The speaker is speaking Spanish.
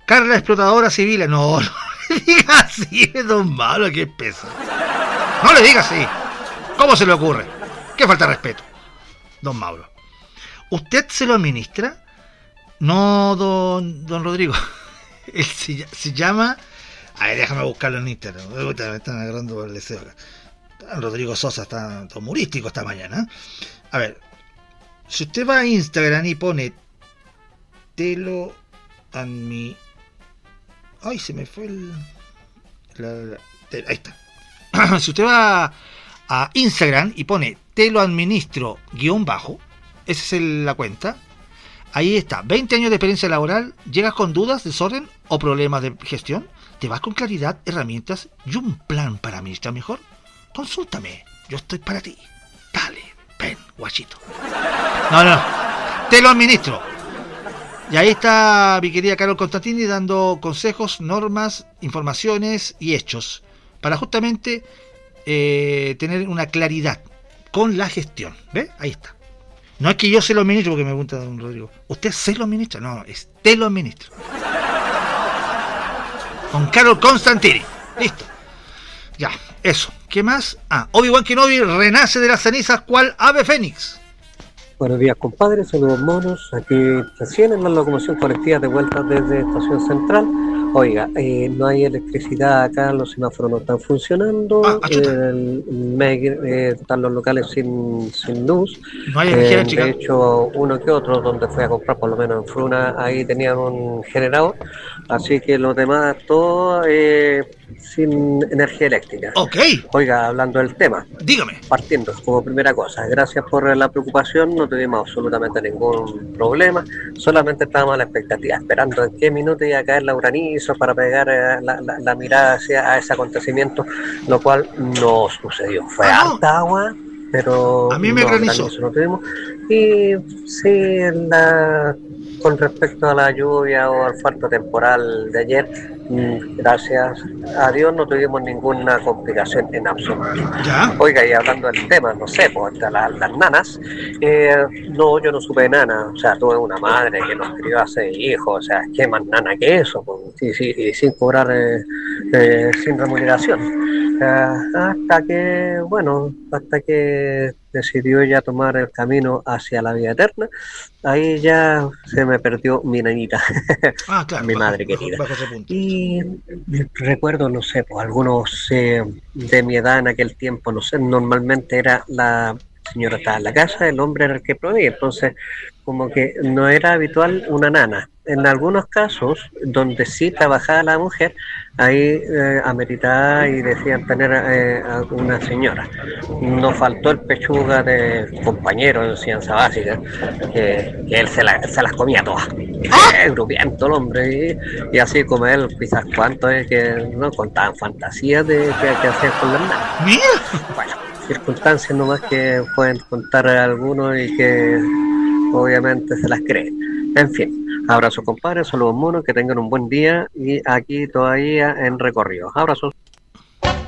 Carla explotadora civil. No, no le diga así, don Mauro, qué peso. No le diga así. ¿Cómo se le ocurre? Qué falta de respeto, don Mauro. ¿Usted se lo administra? No, don Rodrigo. Él se llama... A ver, déjame buscarlo en Instagram. Me están agarrando por el deseo acá. Rodrigo Sosa está humorístico esta mañana. A ver, si usted va a Instagram y pone Telo Admi... Ay, se me fue el... ahí está. Si usted va a Instagram y pone Telo Administro _ esa es la cuenta. Ahí está, 20 años de experiencia laboral. ¿Llegas con dudas, desorden o problemas de gestión? ¿Te vas con claridad, herramientas y un plan para administrar mejor? Consúltame, yo estoy para ti. Dale, ven, guachito. No, te lo administro. Y ahí está mi querida Carol Constantini dando consejos, normas, informaciones y hechos para justamente tener una claridad con la gestión. ¿Ve? Ahí está. No es que yo se lo administro, porque me pregunta don Rodrigo. ¿Usted se lo administra? No, es te lo administro. Con Carol Constantini. Listo. Ya, eso. ¿Qué más? Obi-Wan Kenobi renace de las cenizas cual ave fénix. Buenos días, compadres. Saludos monos. Aquí recién en la locomoción colectiva de vuelta desde Estación Central. Oiga, no hay electricidad acá, los semáforos no están funcionando, están los locales sin luz. No hay energía eléctrica. De hecho, uno que otro, donde fui a comprar, por lo menos en Fruna, ahí tenían un generador, así que los demás, todo sin energía eléctrica. Ok. Oiga, hablando del tema. Dígame. Partiendo, como primera cosa, gracias por la preocupación, no tuvimos absolutamente ningún problema, solamente estábamos a la expectativa, esperando en qué minuto iba a caer la granizo para pegar la mirada hacia ese acontecimiento, lo cual no sucedió. Fue harta agua, pero a mí me granizó. No tuvimos. Y sí, con respecto a la lluvia o al falto temporal de ayer, gracias a Dios no tuvimos ninguna complicación en absoluto. ¿Ya? Oiga, y hablando del tema, no sé, pues las nanas, no, yo no supe de nana, o sea, tuve una madre que nos crió a 6 hijos, o sea, ¿qué más nana que eso? Pues, y sin cobrar, sin remuneración. Hasta que decidió ya tomar el camino hacia la vida eterna, ahí ya se me perdió mi nanita, claro, mi madre querida. Y recuerdo, no sé, pues algunos de mi edad en aquel tiempo, no sé, normalmente era la señora estaba en la casa, el hombre era el que proveía, entonces como que no era habitual una nana. En algunos casos, donde sí trabajaba la mujer, ahí ameritaba y decían tener a una señora. No faltó el pechuga de compañero en ciencia básica, que él se las comía todas. Grupiento el hombre, y así como él, quizás cuántos que no contaban fantasías de que hacían con las nanas. Bueno, circunstancias nomás que pueden contar algunos y que obviamente se las creen. En fin, abrazo compadres, saludos monos, que tengan un buen día y aquí todavía en recorrido. Abrazos.